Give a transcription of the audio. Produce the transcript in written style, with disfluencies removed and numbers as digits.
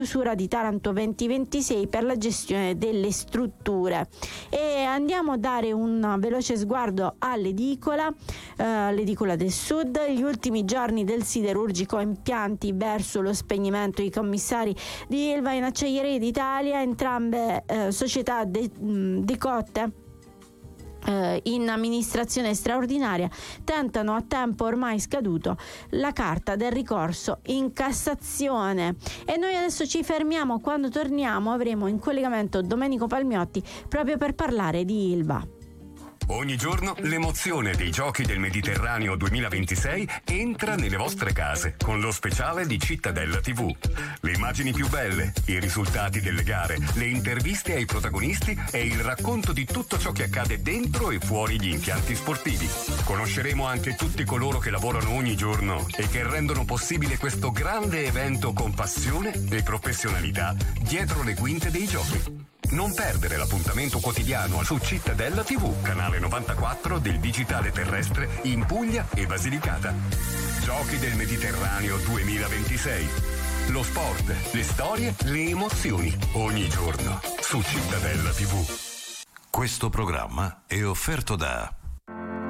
chiusura di Taranto 2026 per la gestione delle strutture. E andiamo a dare un veloce sguardo all'edicola, l'edicola del Sud. Gli ultimi giorni del siderurgico, impianti verso lo spegnimento. I commissari di Ilva in Acciaierie d'Italia, entrambe società decotte in amministrazione straordinaria, tentano a tempo ormai scaduto la carta del ricorso in Cassazione. E noi adesso ci fermiamo. Quando torniamo avremo in collegamento Domenico Palmiotti proprio per parlare di Ilva. Ogni giorno l'emozione dei Giochi del Mediterraneo 2026 entra nelle vostre case con lo speciale di Cittadella TV. Le immagini più belle, i risultati delle gare, le interviste ai protagonisti e il racconto di tutto ciò che accade dentro e fuori gli impianti sportivi. Conosceremo anche tutti coloro che lavorano ogni giorno e che rendono possibile questo grande evento con passione e professionalità dietro le quinte dei Giochi. Non perdere l'appuntamento quotidiano su Cittadella TV, canale 94 del digitale terrestre in Puglia e Basilicata. Giochi del Mediterraneo 2026. Lo sport, le storie, le emozioni, ogni giorno su Cittadella TV. Questo programma è offerto da